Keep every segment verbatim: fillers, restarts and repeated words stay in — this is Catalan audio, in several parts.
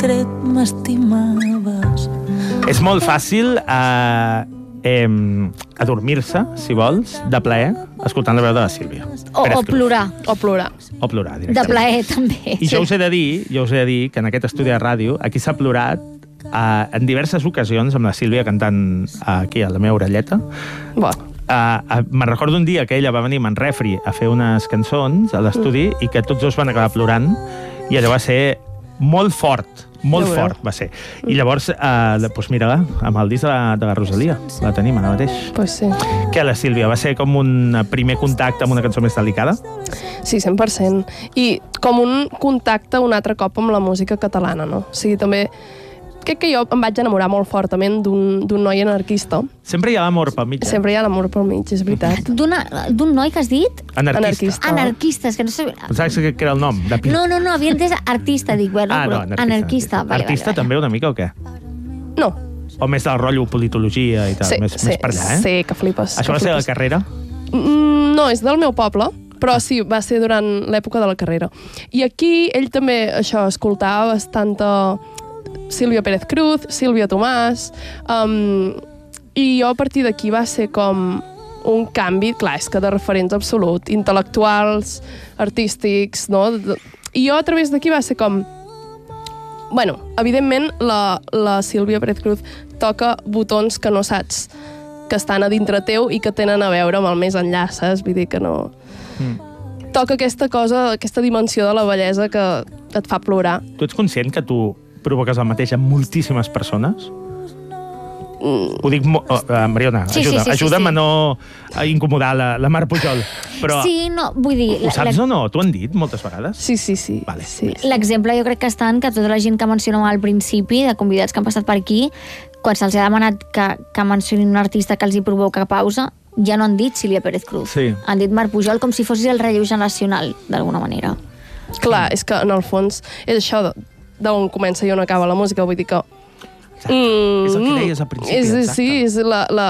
secret m'estimaves. És molt fàcil eh, eh, adormir-se, si vols, de plaer, escoltant la veu de la Sílvia. O, o plorar. O plorar. O plorar, directament. De plaer, també. I jo us he de dir, jo us he de dir que en aquest estudi de ràdio, aquí s'ha plorat eh, en diverses ocasions amb la Sílvia cantant aquí a la meva orelleta. Bueno. Uh, uh, me'n recordo un dia que ella va venir amb en Refri a fer unes cançons a l'estudi mm. i que tots dos van acabar plorant i allò va ser molt fort, molt no fort va ser. I llavors, uh, doncs mira, amb el disc de la, de la Rosalia, la tenim ara mateix. Pues sí. Què, la Sílvia, va ser com un primer contacte amb una cançó més delicada? Sí, cent per cent. I com un contacte un altre cop amb la música catalana, no? O sigui, també... Crec que jo em vaig enamorar molt fortament d'un noi anarquista. Sempre hi ha l'amor pel mig. Eh? Sempre hi ha l'amor pel mig, és veritat. D'un noi que has dit? Anarquista. Anarquista. Anarquistes, que no sé... Pensaves que era el nom? De... No, no, no, havia entès artista, dic, bueno, ah, no, però anarquista. anarquista. Vale, artista vale, també una mica o què? No. O més del rotllo politologia i tal, sí, més, sí, més per allà, eh? Sí, que flipes. Això que va ser flipes. la carrera? Mm, no, és del meu poble, però sí, va ser durant l'època de la carrera. I aquí ell també, això, escoltava bastanta Sílvia Pérez Cruz, Sílvia Tomàs, um, i jo a partir d'aquí va ser com un canvi, clar, és que de referents absolut, intel·lectuals, artístics, no? I jo a través d'aquí va ser com... Bueno, evidentment la, la Sílvia Pérez Cruz toca botons que no saps que estan a dintre teu i que tenen a veure amb el més enllà, saps? Vull dir que no... Mm. Toca aquesta cosa, aquesta dimensió de la bellesa que et fa plorar. Tu ets conscient que tu provoques el mateix amb moltíssimes persones? Mm. Ho dic... Oh, uh, Mariona, sí, ajuda, sí, sí, ajuda'm sí, sí. a no a incomodar la, la Mar Pujol. Però sí, no, vull dir... Ho saps la... o no? T'ho han dit moltes vegades? Sí, sí, sí. Vale. sí, sí. L'exemple jo crec que està en que tota la gent que mencionem al principi, de convidats que han passat per aquí, quan se'ls ha demanat que, que mencionin un artista que els hi provoca pausa, ja no han dit Sílvia Pérez Cruz. Sí. Han dit Mar Pujol com si fossis el relleu generacional, d'alguna manera. Clar, és que en el fons és això d'on comença i on acaba la música, vull dir que... Exacte. Mm, és el que deies al principi, és, exacte. Sí, és la, la...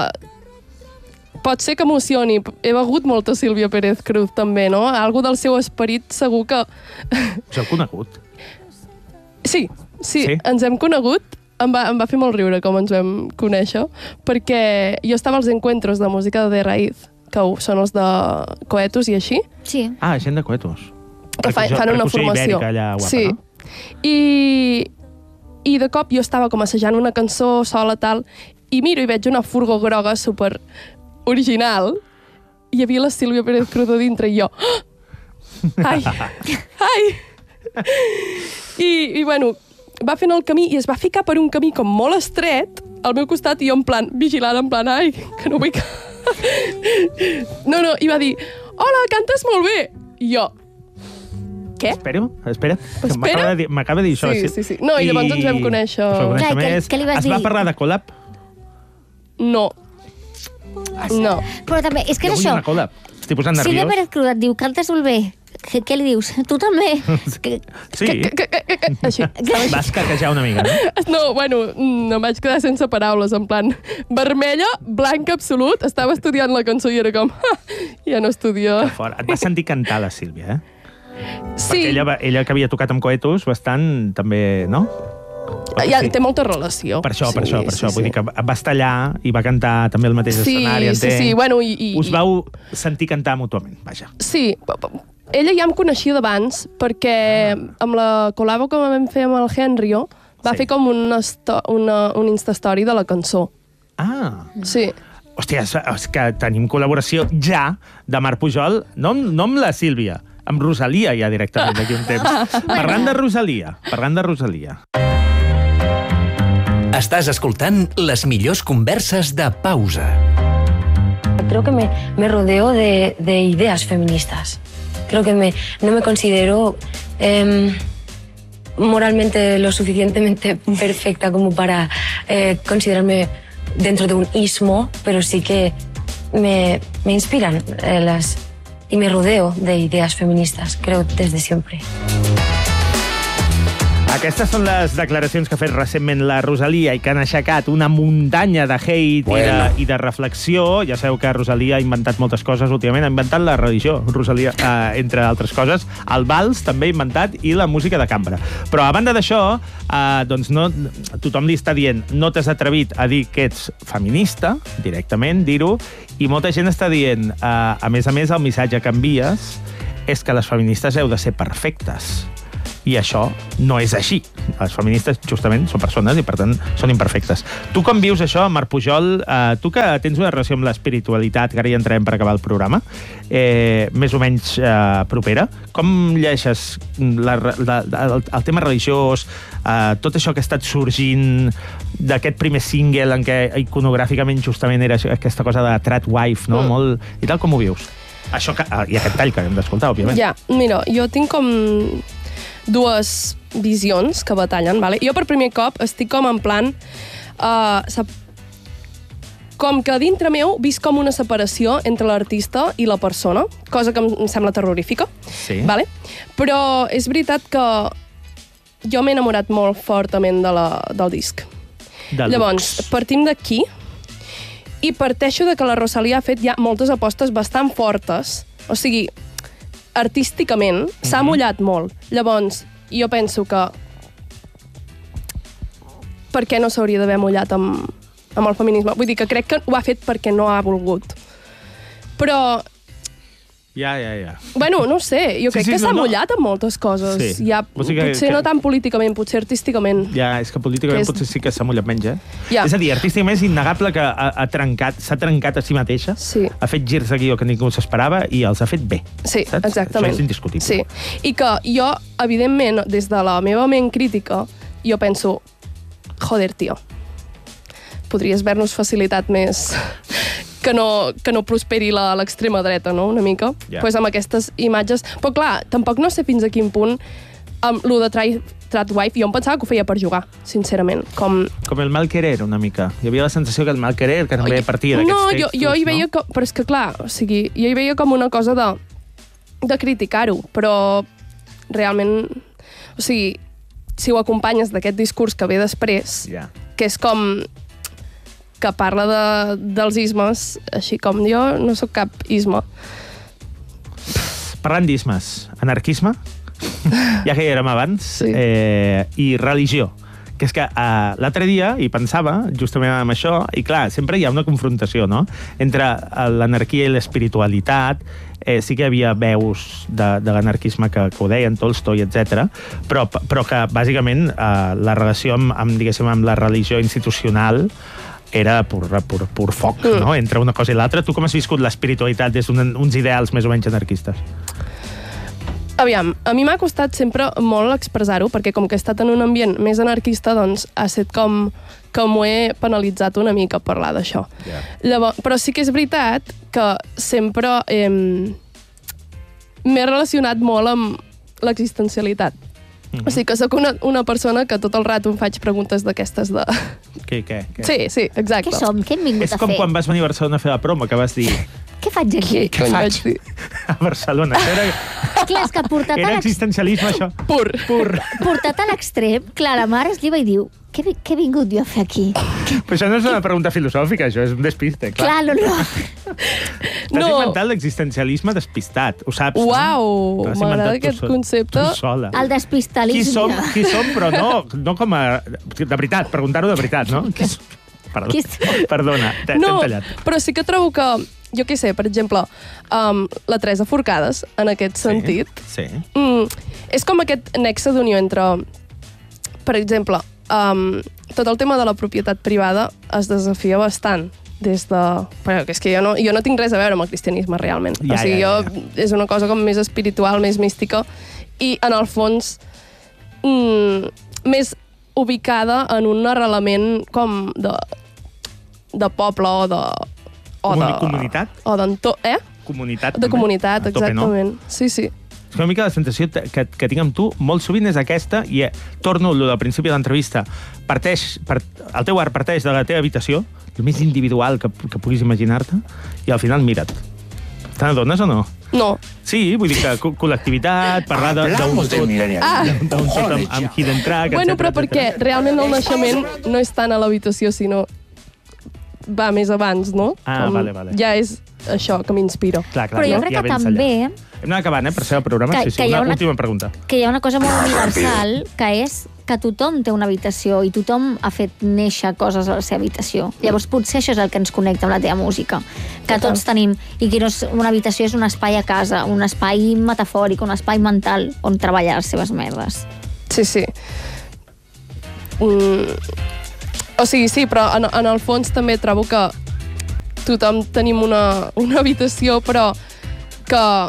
Pot ser que emocioni. He begut molta Sílvia Pérez Cruz, també, no? Algo del seu esperit segur que... Us heu conegut? Sí, sí, sí, ens hem conegut. Em va, em va fer molt riure com ens vam conèixer, perquè jo estava als encuentros de música de Raíz, que són els de Coetus i així. Sí. Ah, gent de Coetus. Que fan, fan una formació. Ibèrica, allà guapa, sí. No? I, I de cop jo estava com assajant una cançó sola, tal, i miro i veig una furgo groga super original, i hi havia la Sílvia Pérez Cruz a dintre, i jo... Ai! Ai! I, i bueno, va fent el camí, i es va ficar per un camí com molt estret, al meu costat, i jo en plan, vigilant, en plan, ai, que no vull que... No, no, i va dir, hola, cantes molt bé! I jo... Què? Espera, espera. Espera? M'acaba de dir això. Sí, sí, sí. No, i llavors ens vam conèixer... Us vam conèixer Clar, més. què- què li vas es dir? va parlar de collab? No. No. Però també, és que Jo és vull això. una collab. Estic posant Sílvia nerviós. Pérez Cruz et diu, cantes molt bé. Què, què li dius? Tu també? Que- Sí. Que, que, que, que, que, així. Vas carquejar una mica, no? No, bueno, no em vaig quedar sense paraules, en plan, vermella, blanca absolut, estava estudiant la cançó i era com, ja no estudio. Que fort. Et vas sentir cantar la Sílvia, eh? Sí, Perquè ella, va- ella que havia tocat amb Coetus bastant, també, no? ja, Sí. té molta relació. Per això, per Sí, això, per sí, això. sí. Vull dir que va estar allà i va cantar també al mateix Sí, escenari, sí, entenc. sí, bueno, i- i- Us vau sentir cantar mútuament, vaja. Sí, p- p- ella ja em coneixia d'abans, perquè amb la col·labo que vam fer amb el Henryo, va Sí. fer com una, una, un instastory de la cançó. Ah, Sí. hòstia, és, és que tenim col·laboració ja de Mar Pujol, no, amb- no amb la Sílvia, amb Rosalia ja directament d'aquí un temps. Parlant de Rosalia, parlant de Rosalia. Estàs escoltant les millors converses de Pausa. Creo que me, me rodeo de, de ideas feministas. Creo que me, no me considero eh, moralmente lo suficientemente perfecta como para eh, considerarme dentro de un ismo, pero sí que me, me inspiran eh, las, y me rodeo de ideas feministas, creo, desde siempre. Aquestes són les declaracions que ha fet recentment la Rosalia i que han aixecat una muntanya de hate bueno. i, de, i de reflexió. Ja sabeu que Rosalia ha inventat moltes coses últimament. Ha inventat la religió, Rosalia, eh, entre altres coses. El vals també ha inventat i la música de cambra. Però a banda d'això, eh, doncs no, tothom li està dient no t'has atrevit a dir que ets feminista, directament, dir-ho, i molta gent està dient, eh, a més a més, el missatge que envies és que les feministes heu de ser perfectes. I això no és així. Les feministes, justament, són persones i, per tant, són imperfectes. Tu com vius això, Marc Pujol? Eh, tu que tens una relació amb l'espiritualitat, que ara hi entrarem per acabar el programa, eh, més o menys eh, propera, com llegeixes la, la, el, el tema religiós, eh, tot això que ha estat sorgint d'aquest primer single en què iconogràficament justament era aquesta cosa de Trat Wife, no? Mm. Molt... I tal, com ho vius? Això que, i aquest tall que hem d'escoltar, òbviament. Ja, mira, jo tinc com dues visions que batallen, vale? Jo per primer cop estic com en plan uh, sap, com que dintre meu visc com una separació entre l'artista i la persona, cosa que em sembla terrorífica, sí. Vale? Però és veritat que jo m'he enamorat molt fortament de la, del disc. De Llavors, lux. partim d'aquí i parteixo de que la Rosalia ha fet ja moltes apostes bastant fortes, o sigui, artísticament mm-hmm. s'ha mullat molt. Llavors, jo penso que per què no s'hauria d'haver mullat amb, amb el feminisme? Vull dir que crec que ho ha fet perquè no ha volgut. Però... Ja, ja, ja. Bueno, no sé, jo crec sí, sí, que s'ha no, no. mullat amb moltes coses. Sí. Ja, O sigui que- potser que- no tan políticament, potser artísticament. Ja, és que políticament Que és- potser sí que s'ha mullat menys, eh? Ja. És a dir, artísticament és innegable que ha, ha trencat, s'ha trencat a si mateixa, Sí. ha fet girs de guió que ningú s'esperava i els ha fet bé. Sí, saps? exactament. Això és indiscutible. Sí. I que jo, evidentment, des de la meva ment crítica, jo penso, joder, tio, podries haver-nos facilitat més que no, que no prosperi la- l'extrema dreta, no?, una mica. Ja. Pues amb aquestes imatges... Però clar, tampoc no sé fins a quin punt amb lo de try, Trat Wife, jo em pensava que ho feia per jugar, sincerament. Com... Com el mal querer, una mica. Hi havia la sensació que el mal querer, que també partia d'aquests no, textos, jo, jo hi veia no? que... Però és que, clar, o sigui, jo hi veia com una cosa de, de criticar-ho, però realment... O sigui, si ho acompanyes d'aquest discurs que ve després, Ja. que és com que parla de, dels ismes, així com jo no sóc cap isme. Parlant d'ismes, anarquisme, ja que hi érem abans, Sí. eh, i religió, que és que eh, l'altre dia hi pensava, justament amb això, i clar, sempre hi ha una confrontació, no?, entre eh, l'anarquia i l'espiritualitat. Eh, sí que hi havia veus de, de l'anarquisme que, que ho deien, Tolstoi, etcètera, però, però que, bàsicament, eh, la relació amb, amb, diguéssim, amb la religió institucional era pur, pur, pur foc, mm. no?, entre una cosa i l'altra. Tu com has viscut l'espiritualitat des d'uns ideals més o menys anarquistes? Aviam, a mi m'ha costat sempre molt expressar-ho, perquè com que he estat en un ambient més anarquista, doncs ha estat com que m'ho he penalitzat una mica parlar d'això. Yeah. Llavors, però sí que és veritat que sempre eh, m'he relacionat molt amb l'existencialitat. Mm-hmm. O sigui que sóc una, una persona que tot el rato em faig preguntes d'aquestes de... Què, què, què? Sí, sí, exacte. Què som? Què hem vingut És a com fer? quan vas venir a Barcelona a fer la promo, que vas dir... Què faig aquí? Què Cony, faig vaig dir. a Barcelona? Això era, Clar, és que portat a era l'ex- existencialisme, això. Pur. Pur. portat a l'extrem, clar, la mare es lleva i diu què, vi- què he vingut jo a fer aquí? Però això no és una pregunta filosòfica, això és un despiste, clar. Clar, no, no. T'has No. inventat l'existencialisme despistat, ho saps, Uau, no? T'has m'agrada inventat tu aquest sol- concepte. Tu sola. El Qui despistalisme. som, qui som, però no, no com a... De veritat, preguntar-ho de veritat, no? Qui som? Perdó. Qui som? Perdona, t'he No, t'hem tallat. però sí que trobo que, jo què sé, per exemple, um, la Teresa Forcades, en aquest sentit, Sí. mm, és com aquest nexe d'unió entre, per exemple, um, tot el tema de la propietat privada es desafia bastant des de... Però és que jo no, jo no tinc res a veure amb el cristianisme, realment. Ja, o sigui, ja, jo, és una cosa com més espiritual, més mística, i en el fons mm, més ubicada en un arrelament com de, de poble o de... O Comuni- de comunitat? O d'entorn, eh? Comunitat. De també. comunitat, A tope, no? exactament. Sí, sí. És que una mica la sensació que, que tinc amb tu molt sovint és aquesta, i eh, torno a lo del principi de l'entrevista, parteix, part, el teu art parteix de la teva habitació, el més individual que, que puguis imaginar-te, i al final mira't. Te n'adones o no? No. Sí, vull dir que co col·lectivitat, parlar de- d'un tot, Ah. d'un tot amb, amb hidden track, Bueno, etcètera, però perquè etcètera. realment el naixement no és tant a l'habitació, sinó va més abans, no? Ah, vale, vale. Ja és això que m'inspira. Clar, clar, Però jo ja- crec ja que vens també allà. Hem d'anar acabant, eh, per ser el programa. Que- sí, sí, que hi ha una una- última pregunta. que hi ha una cosa molt universal, que és que tothom té una habitació i tothom ha fet néixer coses a la seva habitació. Llavors potser això és el que ens connecta amb la teva música. Que Total. tots tenim, i que no és, una habitació és un espai a casa, un espai metafòric, un espai mental on treballar les seves merdes. Sí, sí. Mm, o sigui, sí, però en, en el fons també trobo que tothom tenim una, una habitació, però que,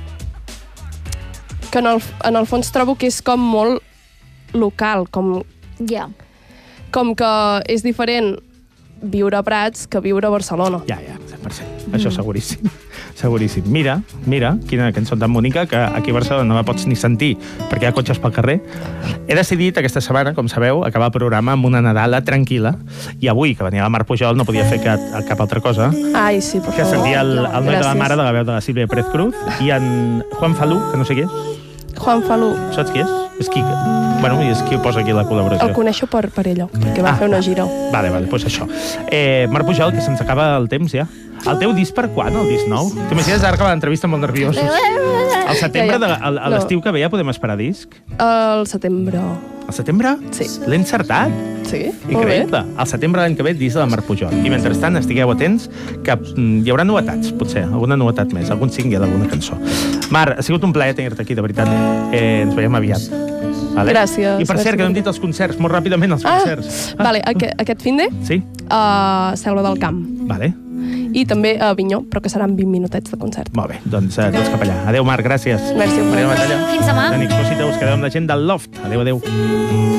que en, el, en el fons trobo que és com molt local, com, Ja. com que és diferent viure a Prats que viure a Barcelona. Ja, ja, cent per cent. Això seguríssim. Seguríssim. Mira, mira, quina cançó tan bonica, que aquí a Barcelona no la pots ni sentir perquè hi ha cotxes pel carrer. He decidit aquesta setmana, com sabeu, acabar el programa amb una Nadala tranquil·la, i avui, que venia la Mar Pujol, no podia fer cap, cap altra cosa, Ai, sí, per que favor. sentia el, el noi de la Gràcies. mare de la veu de la Sílvia Pérez Cruz, i en Juan Falú, que no sé qui és. Juan Falú, Saps qui és? És qui... Bueno, i és qui ho posa aquí a la col·laboració. el coneixo per, per ella, perquè va Ah. fer una gira. Vale, vale, doncs això. Eh, Marc Pujol, que se'ns acaba el temps ja. El teu disc per quan, el disc nou? T'imagines ara que l'entrevista molt nerviosos? Al setembre, Ja, ja. de, a, a l'estiu que ve ja podem esperar disc? El setembre. Al setembre? Sí. L'he encertat. Sí, molt bé. Increïble. Al setembre l'any que ve, disc de la Marc Pujol. I mentrestant, estigueu atents, que mm, hi haurà novetats, potser, alguna novetat més, algun single d'alguna cançó. Mar, ha sigut un plaer tenir-te aquí, de veritat. Eh, ens veiem aviat. Vale? Gràcies, I per gràcies. cert, que no hem dit els concerts, molt ràpidament els Ah, concerts. vale, aquest, aquest fin de Sí? a Selva del Camp. Vale. I també a Avinyó, però que seran vint minutets de concert. Molt bé, doncs eh, tots cap allà. Adéu, Marc, gràcies. Merci a Maria vosaltres. Batalla. Fins demà. D'Enix Cosita, us quedeu amb la gent del Loft. Adéu, adéu.